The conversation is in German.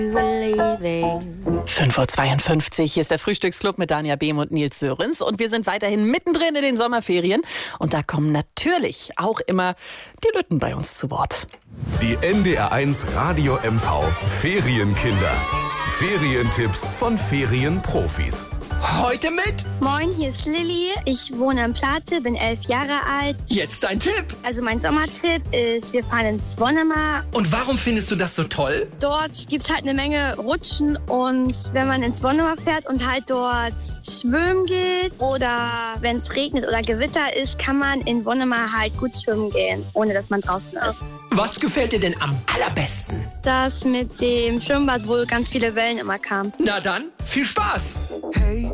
5:52 Uhr, hier ist der Frühstücksclub mit Dania Behm und Nils Sörens und wir sind weiterhin mittendrin in den Sommerferien und da kommen natürlich auch immer die Lütten bei uns zu Wort. Die NDR1 Radio MV Ferienkinder. Ferientipps von Ferienprofis. Heute mit? Moin, hier ist Lilly. Ich wohne in Plate, bin 11 Jahre alt. Jetzt dein Tipp. Also mein Sommertipp ist, wir fahren ins Wonnemar. Und warum findest du das so toll? Dort gibt es halt eine Menge Rutschen und wenn man ins Wonnemar fährt und halt dort schwimmen geht oder wenn es regnet oder Gewitter ist, kann man in Wonnemar halt gut schwimmen gehen, ohne dass man draußen ist. Was gefällt dir denn am allerbesten? Das mit dem Schwimmbad, wo ganz viele Wellen immer kamen. Na dann, viel Spaß! Hey.